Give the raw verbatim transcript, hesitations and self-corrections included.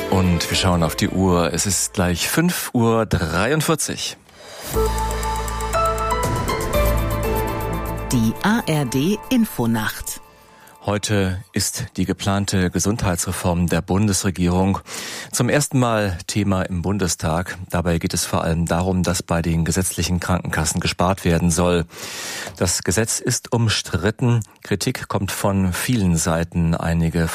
Und wir schauen auf die Uhr. Es ist gleich fünf Uhr dreiundvierzig. Die A R D Infonacht. Heute ist die geplante Gesundheitsreform der Bundesregierung zum ersten Mal Thema im Bundestag. Dabei geht es vor allem darum, dass bei den gesetzlichen Krankenkassen gespart werden soll. Das Gesetz ist umstritten. Kritik kommt von vielen Seiten. Einige